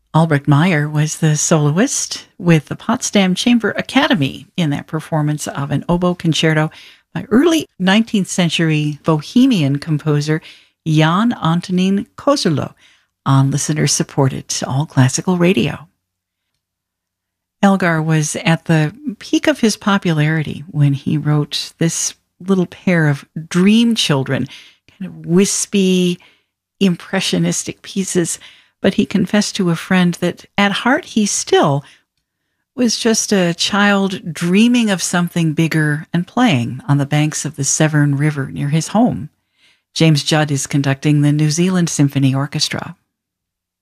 Albrecht Meyer was the soloist with the Potsdam Chamber Academy in that performance of an oboe concerto by early 19th century Bohemian composer Jan Antonín Kozulo on listener-supported All Classical Radio. Elgar was at the peak of his popularity when he wrote this little pair of dream children, kind of wispy, impressionistic pieces, but he confessed to a friend that at heart he still was just a child dreaming of something bigger and playing on the banks of the Severn River near his home. James Judd is conducting the New Zealand Symphony Orchestra.